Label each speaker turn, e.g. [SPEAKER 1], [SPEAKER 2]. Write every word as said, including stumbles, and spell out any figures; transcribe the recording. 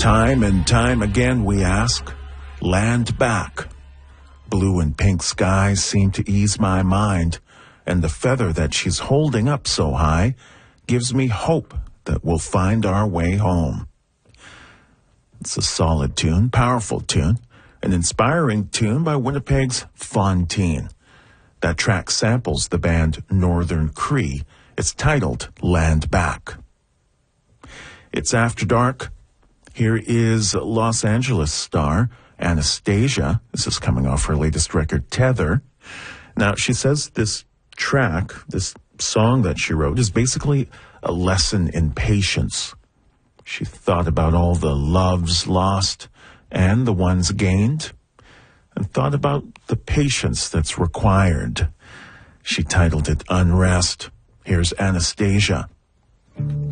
[SPEAKER 1] Time and time again we ask, land back. Blue and pink skies seem to ease my mind, and the feather that she's holding up so high gives me hope that we'll find our way home. It's a solid tune, powerful tune, an inspiring tune by Winnipeg's Fontaine. That track samples the band Northern Cree. It's titled Land Back. It's After Dark. Here is Los Angeles star Anastasia. This is coming off her latest record, Tether. Now, she says this track, this song that she wrote, is basically a lesson in patience. She thought about all the loves lost and the ones gained, and thought about the patience that's required. She titled it Unrest. Here's Anastasia.